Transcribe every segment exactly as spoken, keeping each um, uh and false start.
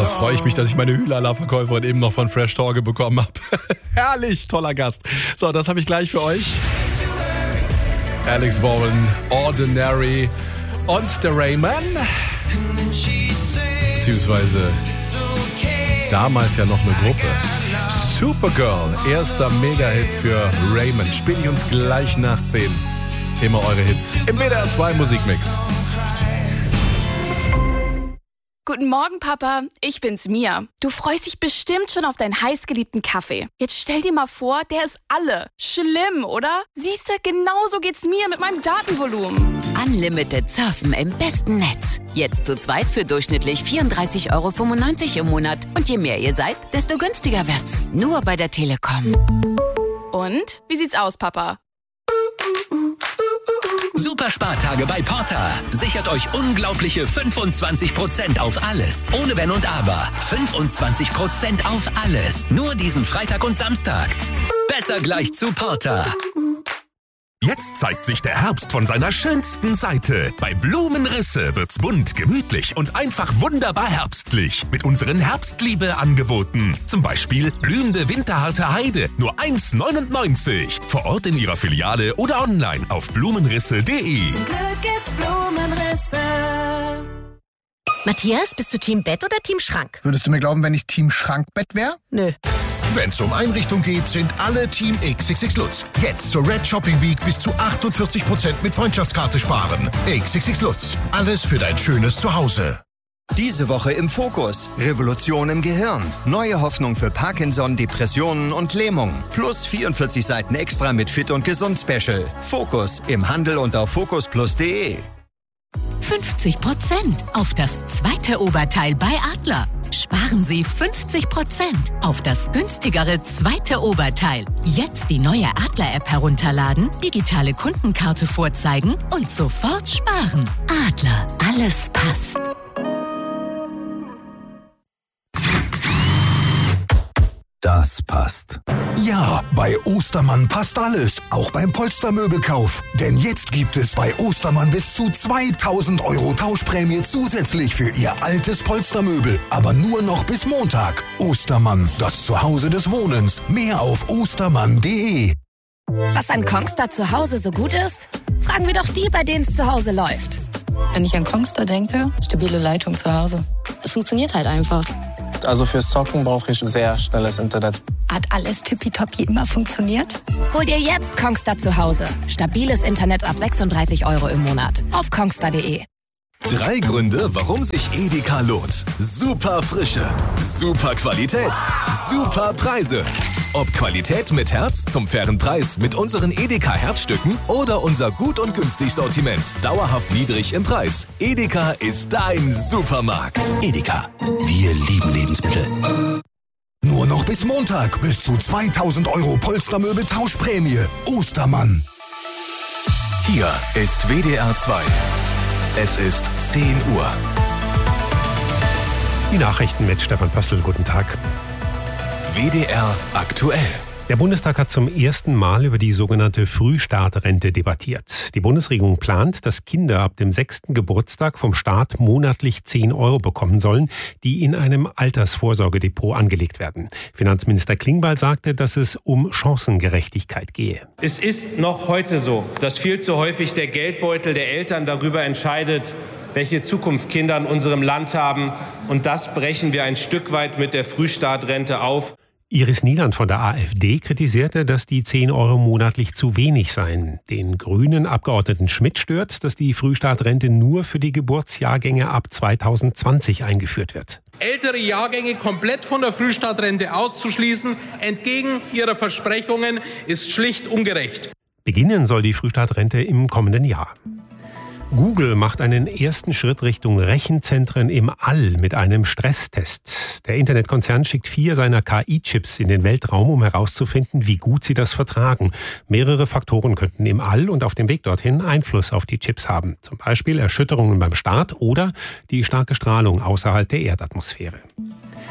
Besonders freue ich mich, dass ich meine Hühlala-Verkäuferin eben noch von Fresh Torge bekommen habe. Herrlich, toller Gast. So, das habe ich gleich für euch. Alex Warren, Ordinary und der Rayman. Beziehungsweise damals ja noch eine Gruppe. Supergirl, erster Mega-Hit für Rayman. Spiele ich uns gleich nach zehn. Immer eure Hits im W D R zwei Musikmix. Guten Morgen, Papa. Ich bin's, Mia. Du freust dich bestimmt schon auf deinen heißgeliebten Kaffee. Jetzt stell dir mal vor, der ist alle. Schlimm, oder? Siehste, genauso geht's mir mit meinem Datenvolumen. Unlimited Surfen im besten Netz. Jetzt zu zweit für durchschnittlich vierunddreißig Euro fünfundneunzig im Monat. Und je mehr ihr seid, desto günstiger wird's. Nur bei der Telekom. Und? Wie sieht's aus, Papa? Super Spartage bei Porter. Sichert euch unglaubliche fünfundzwanzig Prozent auf alles. Ohne Wenn und Aber. fünfundzwanzig Prozent auf alles. Nur diesen Freitag und Samstag. Besser gleich zu Porter. Jetzt zeigt sich der Herbst von seiner schönsten Seite. Bei Blumenrisse wird's bunt, gemütlich und einfach wunderbar herbstlich. Mit unseren Herbstliebe-Angeboten. Zum Beispiel blühende winterharte Heide, nur eins neunundneunzig. Vor Ort in Ihrer Filiale oder online auf blumenrisse punkt de. Zum Glück gibt's Blumenrisse. Matthias, bist du Team Bett oder Team Schrank? Würdest du mir glauben, wenn ich Team Schrankbett wäre? Nö. Wenn es um Einrichtung geht, sind alle Team X X X Lutz. Jetzt zur Red Shopping Week bis zu achtundvierzig Prozent mit Freundschaftskarte sparen. X X X Lutz. Alles für dein schönes Zuhause. Diese Woche im Fokus. Revolution im Gehirn. Neue Hoffnung für Parkinson, Depressionen und Lähmung. Plus vierundvierzig Seiten extra mit Fit und Gesund Special. Fokus im Handel und auf fokus plus punkt de. fünfzig Prozent auf das zweite Oberteil bei Adler. Sparen Sie fünfzig Prozent auf das günstigere zweite Oberteil. Jetzt die neue Adler-App herunterladen, digitale Kundenkarte vorzeigen und sofort sparen. Adler, alles passt. Das passt. Ja, bei Ostermann passt alles, auch beim Polstermöbelkauf. Denn jetzt gibt es bei Ostermann bis zu zweitausend Euro Tauschprämie zusätzlich für Ihr altes Polstermöbel. Aber nur noch bis Montag. Ostermann, das Zuhause des Wohnens. Mehr auf ostermann punkt de. Was an Kongstar zu Hause so gut ist? Fragen wir doch die, bei denen es zu Hause läuft. Wenn ich an Kongstar denke, stabile Leitung zu Hause. Es funktioniert halt einfach. Also fürs Zocken brauche ich sehr schnelles Internet. Hat alles tippitoppi immer funktioniert? Hol dir jetzt Kongstar zu Hause. Stabiles Internet ab sechsunddreißig Euro im Monat. Auf kongstar punkt de. Drei Gründe, warum sich Edeka lohnt. Super Frische, super Qualität, super Preise. Ob Qualität mit Herz zum fairen Preis mit unseren Edeka Herzstücken oder unser gut und günstig Sortiment, dauerhaft niedrig im Preis. Edeka ist dein Supermarkt. Edeka, wir lieben Lebensmittel. Nur noch bis Montag bis zu zweitausend Euro Polstermöbel Tauschprämie. Ostermann. Hier ist W D R zwei. Es ist zehn Uhr. Die Nachrichten mit Stefan Pöstl. Guten Tag. W D R aktuell. Der Bundestag hat zum ersten Mal über die sogenannte Frühstartrente debattiert. Die Bundesregierung plant, dass Kinder ab dem sechsten Geburtstag vom Staat monatlich zehn Euro bekommen sollen, die in einem Altersvorsorgedepot angelegt werden. Finanzminister Klingbeil sagte, dass es um Chancengerechtigkeit gehe. Es ist noch heute so, dass viel zu häufig der Geldbeutel der Eltern darüber entscheidet, welche Zukunft Kinder in unserem Land haben. Und das brechen wir ein Stück weit mit der Frühstartrente auf. Iris Nieland von der AfD kritisierte, dass die zehn Euro monatlich zu wenig seien. Den grünen Abgeordneten Schmidt stört, dass die Frühstartrente nur für die Geburtsjahrgänge ab zweitausendzwanzig eingeführt wird. Ältere Jahrgänge komplett von der Frühstartrente auszuschließen, entgegen ihrer Versprechungen, ist schlicht ungerecht. Beginnen soll die Frühstartrente im kommenden Jahr. Google macht einen ersten Schritt Richtung Rechenzentren im All mit einem Stresstest. Der Internetkonzern schickt vier seiner K I-Chips in den Weltraum, um herauszufinden, wie gut sie das vertragen. Mehrere Faktoren könnten im All und auf dem Weg dorthin Einfluss auf die Chips haben. Zum Beispiel Erschütterungen beim Start oder die starke Strahlung außerhalb der Erdatmosphäre.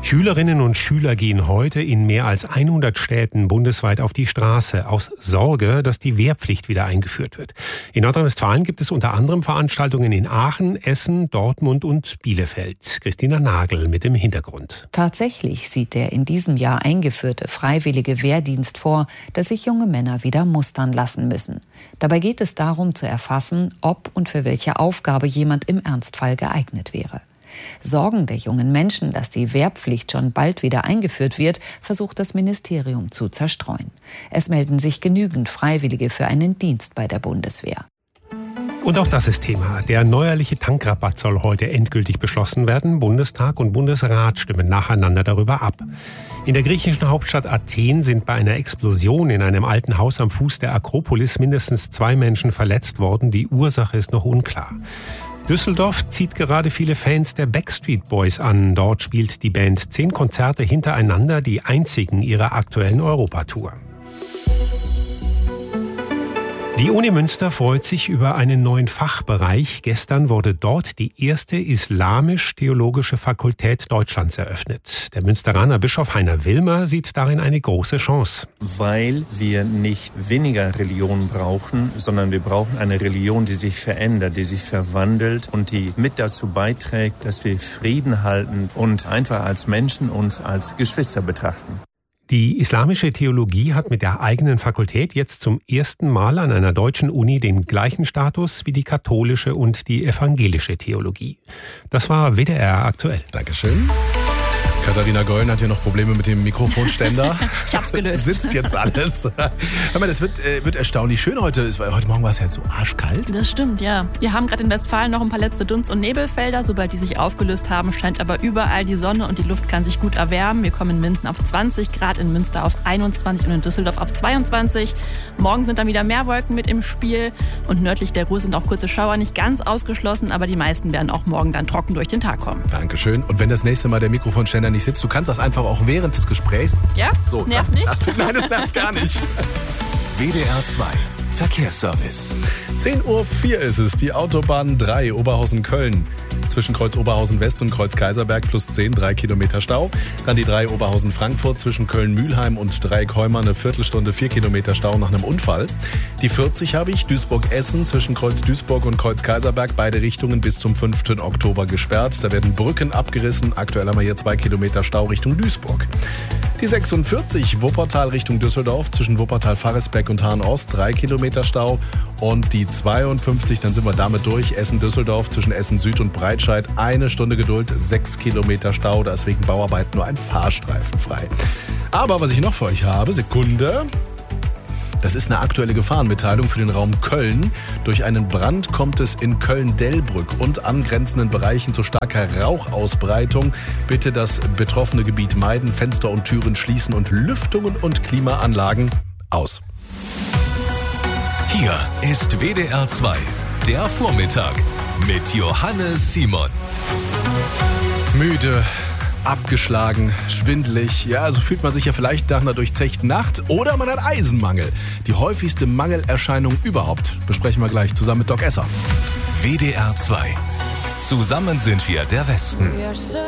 Schülerinnen und Schüler gehen heute in mehr als hundert Städten bundesweit auf die Straße aus Sorge, dass die Wehrpflicht wieder eingeführt wird. In Nordrhein-Westfalen gibt es unter anderem Veranstaltungen in Aachen, Essen, Dortmund und Bielefeld. Christina Nagel mit dem Hintergrund. Tatsächlich sieht der in diesem Jahr eingeführte freiwillige Wehrdienst vor, dass sich junge Männer wieder mustern lassen müssen. Dabei geht es darum zu erfassen, ob und für welche Aufgabe jemand im Ernstfall geeignet wäre. Sorgen der jungen Menschen, dass die Wehrpflicht schon bald wieder eingeführt wird, versucht das Ministerium zu zerstreuen. Es melden sich genügend Freiwillige für einen Dienst bei der Bundeswehr. Und auch das ist Thema. Der neuerliche Tankrabatt soll heute endgültig beschlossen werden. Bundestag und Bundesrat stimmen nacheinander darüber ab. In der griechischen Hauptstadt Athen sind bei einer Explosion in einem alten Haus am Fuß der Akropolis mindestens zwei Menschen verletzt worden. Die Ursache ist noch unklar. Düsseldorf zieht gerade viele Fans der Backstreet Boys an. Dort spielt die Band zehn Konzerte hintereinander, die einzigen ihrer aktuellen Europatour. Die Uni Münster freut sich über einen neuen Fachbereich. Gestern wurde dort die erste islamisch-theologische Fakultät Deutschlands eröffnet. Der Münsteraner Bischof Heiner Wilmer sieht darin eine große Chance. Weil wir nicht weniger Religion brauchen, sondern wir brauchen eine Religion, die sich verändert, die sich verwandelt und die mit dazu beiträgt, dass wir Frieden halten und einfach als Menschen uns als Geschwister betrachten. Die islamische Theologie hat mit der eigenen Fakultät jetzt zum ersten Mal an einer deutschen Uni den gleichen Status wie die katholische und die evangelische Theologie. Das war W D R aktuell. Dankeschön. Katharina Gollen hat hier noch Probleme mit dem Mikrofonständer. Ich hab's gelöst. Sitzt jetzt alles. Hör mal, das wird, äh, wird erstaunlich schön heute. Heute Morgen war es ja so arschkalt. Das stimmt, ja. Wir haben gerade in Westfalen noch ein paar letzte Dunst- und Nebelfelder. Sobald die sich aufgelöst haben, scheint aber überall die Sonne und die Luft kann sich gut erwärmen. Wir kommen in Minden auf zwanzig Grad, in Münster auf einundzwanzig und in Düsseldorf auf zweiundzwanzig. Morgen sind dann wieder mehr Wolken mit im Spiel. Und nördlich der Ruhr sind auch kurze Schauer nicht ganz ausgeschlossen, aber die meisten werden auch morgen dann trocken durch den Tag kommen. Dankeschön. Und wenn das nächste Mal der Mikrofonständer nicht sitzt, du kannst das einfach auch während des Gesprächs. Ja? So, nervt na, nicht? Na, nein, das nervt gar nicht. W D R zwei Verkehrsservice. zehn Uhr vier ist es, die Autobahn drei Oberhausen-Köln. Zwischen Kreuz Oberhausen West und Kreuz Kaiserberg plus zehn, drei Kilometer Stau. Dann die drei Oberhausen-Frankfurt zwischen Köln-Mühlheim und Dreieck-Heuma, eine Viertelstunde, vier Kilometer Stau nach einem Unfall. Die vierzig habe ich, Duisburg-Essen zwischen Kreuz Duisburg und Kreuz Kaiserberg, beide Richtungen bis zum fünften Oktober gesperrt. Da werden Brücken abgerissen, aktuell haben wir hier zwei Kilometer Stau Richtung Duisburg. Die sechsundvierzig Wuppertal Richtung Düsseldorf zwischen Wuppertal-Faresbeck und Hahn-Ost, drei Kilometer Stau. Und die zweiundfünfzig, dann sind wir damit durch, Essen-Düsseldorf zwischen Essen-Süd und Breitscheid, eine Stunde Geduld, sechs Kilometer Stau, da ist wegen Bauarbeit nur ein Fahrstreifen frei. Aber was ich noch für euch habe, Sekunde... Das ist eine aktuelle Gefahrenmitteilung für den Raum Köln. Durch einen Brand kommt es in Köln-Delbrück und angrenzenden Bereichen zu starker Rauchausbreitung. Bitte das betroffene Gebiet meiden, Fenster und Türen schließen und Lüftungen und Klimaanlagen aus. Hier ist W D R zwei, der Vormittag mit Johannes Simon. Müde, abgeschlagen, schwindelig. Ja, so fühlt man sich ja vielleicht nach einer durchzechten Nacht. Oder man hat Eisenmangel. Die häufigste Mangelerscheinung überhaupt. Besprechen wir gleich zusammen mit Doc Esser. W D R zwei. Zusammen sind wir der Westen.